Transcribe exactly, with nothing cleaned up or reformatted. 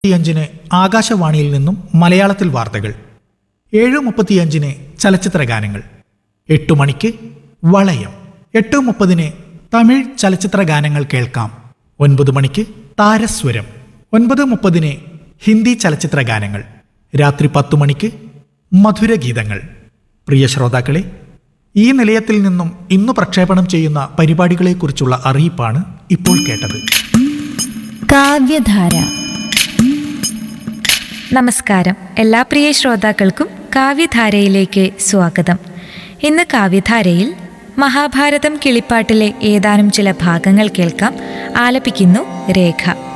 ഞ്ചിന് ആകാശവാണിയിൽ നിന്നും മലയാളത്തിൽ വാർത്തകൾ. ഏഴ് മുപ്പത്തിയഞ്ചിന് ചലച്ചിത്ര ഗാനങ്ങൾ. എട്ടു മണിക്ക് വളയം. എട്ട് മുപ്പതിന് തമിഴ് ചലച്ചിത്ര ഗാനങ്ങൾ കേൾക്കാം. ഒൻപത് മണിക്ക് താരസ്വരം. ഒൻപത് മുപ്പതിന് ഹിന്ദി ചലച്ചിത്ര ഗാനങ്ങൾ. രാത്രി പത്തു മണിക്ക് മധുരഗീതങ്ങൾ. പ്രിയ ശ്രോതാക്കളെ, ഈ നിലയത്തിൽ നിന്നും ഇന്ന് പ്രക്ഷേപണം ചെയ്യുന്ന പരിപാടികളെക്കുറിച്ചുള്ള അറിയിപ്പാണ് ഇപ്പോൾ കേട്ടത്. കാവ്യധാര. നമസ്കാരം. എല്ലാ പ്രിയ ശ്രോതാക്കൾക്കും കാവ്യധാരയിലേക്ക് സ്വാഗതം. ഇന്ന് കാവ്യധാരയിൽ മഹാഭാരതം കിളിപ്പാട്ടിലെ ഏതാനും ചില ഭാഗങ്ങൾ കേൾക്കാം. ആലപിക്കുന്നു രേഖ.